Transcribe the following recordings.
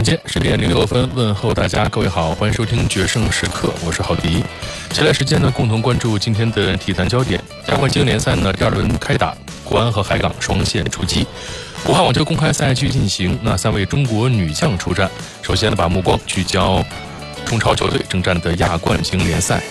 晚间10点06分，问候大家，各位好，欢迎收听决胜时刻，我是郝迪。接下来时间呢，共同关注今天的体坛焦点。亚冠精英联赛呢，第二轮开打，国安和海港双线出击。武汉网球公开赛继续进行，那3位中国女将出战。首先呢，把目光聚焦中超球队征战的亚冠精英联赛。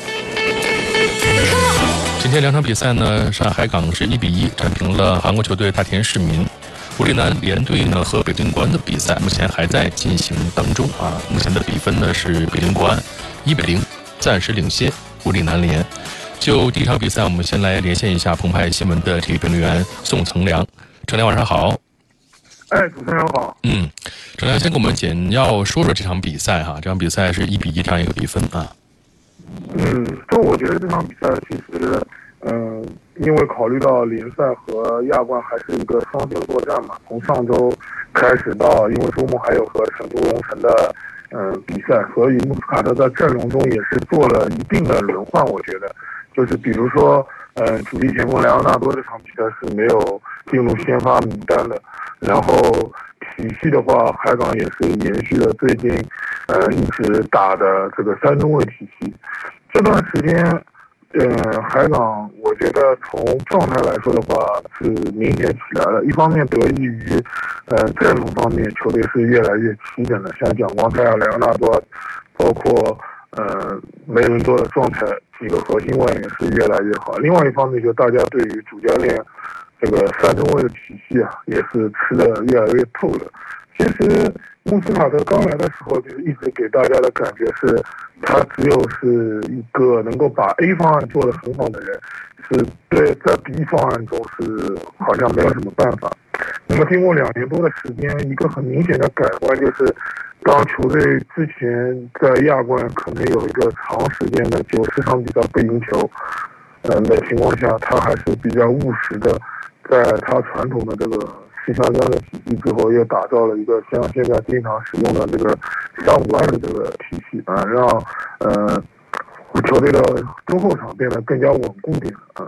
今天2场比赛呢，上海港是1-1战平了韩国球队大田市民。武里南联队呢和北京国安的比赛目前还在进行当中啊。目前的比分呢是北京国安1-0，暂时领先武里南联。就第一场比赛，我们先来连线一下澎湃新闻的体育评论员宋层良。程良晚上好。 主持人好。 程良先给我们简要说说这场比赛哈。这场比赛是1-1这样一个比分啊。 就我觉得这场比赛其实因为考虑到联赛和亚冠还是一个双线作战嘛，从上周开始到，因为周末还有和成都龙城的比赛，所以穆斯卡特在阵容中也是做了一定的轮换。我觉得就是比如说主力前锋莱昂纳多这场比赛是没有进入先发名单的，然后体系的话，海港也是延续了最近一直打的这个3中卫体系。这段时间海港我觉得从状态来说的话是明显起来了，一方面得益于阵容方面球队是越来越齐整的，像蒋光太啊、莱昂纳多，包括梅伦多的状态，几个核心外援是越来越好。另外一方面，就大家对于主教练这个3中卫的体系啊，也是吃得越来越透了。其实穆斯卡特刚来的时候，就是一直给大家的感觉是，他只有是一个能够把 A 方案做得很好的人，是对在 B 方案中是好像没有什么办法。那么经过2年多的时间，一个很明显的改观就是，当球队之前在亚冠可能有一个长时间的90场比赛不赢球的情况下，他还是比较务实的，在他传统的这个4-3-3的体系之后，又打造了一个像现在经常使用的这个3-5-2的这个体系啊，让球队的中后场变得更加稳固点啊。